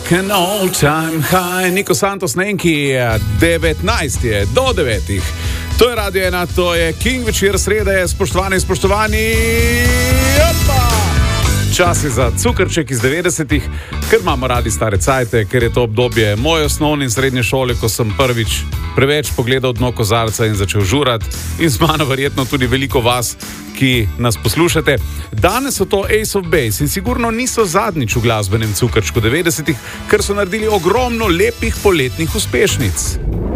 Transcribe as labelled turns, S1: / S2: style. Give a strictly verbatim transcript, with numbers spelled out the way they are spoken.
S1: An all time high. Niko Santos Nenki, devetnajst je do devetih. To je Radio ena, to je King večer srede, spoštovani in spoštovani. Opa! Čas je za cukrček iz devetdesetih, ker imamo radi stare cajte, ker je to obdobje moje osnovne in srednje šole, ko sem prvič preveč pogledal dno kozarca in začel žurati, in z mano verjetno tudi veliko vas, ki nas poslušate. Danes so to Ace of Base in sigurno niso zadnjič v glasbenem cukrčku devetdesetih, ker so naredili ogromno lepih poletnih uspešnic.